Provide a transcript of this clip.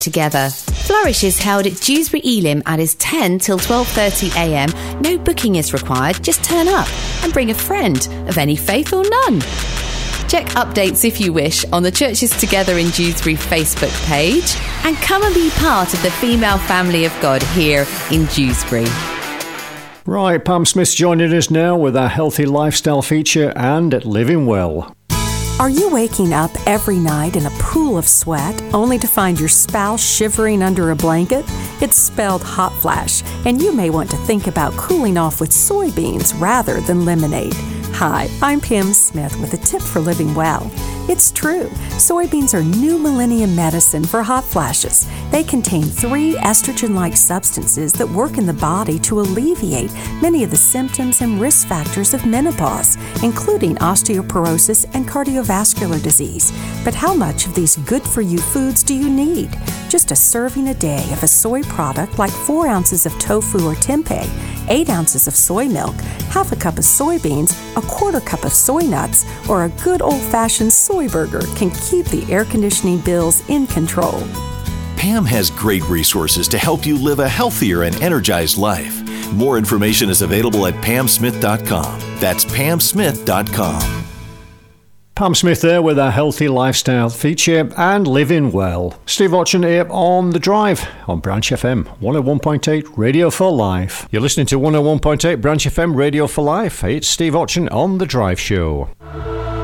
together. Flourish is held at Dewsbury Elim and is 10 till 12:30am. No booking is required, just turn up and bring a friend of any faith or none. Check updates if you wish on the Churches Together in Dewsbury Facebook page and come and be part of the female family of God here in Dewsbury. Right, Pam Smith's joining us now with our healthy lifestyle feature and Living Well. Are you waking up every night in a pool of sweat only to find your spouse shivering under a blanket? It's spelled hot flash, and you may want to think about cooling off with soybeans rather than lemonade. Hi, I'm Pam Smith with a tip for living well. It's true. Soybeans are new millennium medicine for hot flashes. They contain 3 estrogen-like substances that work in the body to alleviate many of the symptoms and risk factors of menopause, including osteoporosis and cardiovascular disease. But how much of these good-for-you foods do you need? Just a serving a day of a soy product like 4 ounces of tofu or tempeh, 8 ounces of soy milk, half a cup of soybeans, a quarter cup of soy nuts, or a good old-fashioned soy burger can keep the air conditioning bills in control. Pam has great resources to help you live a healthier and energized life. More information is available at pamsmith.com. That's pamsmith.com. Pam Smith there with our healthy lifestyle feature and Living Well. Steve Watson here on The Drive on Branch FM 101.8 Radio for Life. You're listening to 101.8 Branch FM Radio for Life. It's Steve Watson on The Drive Show.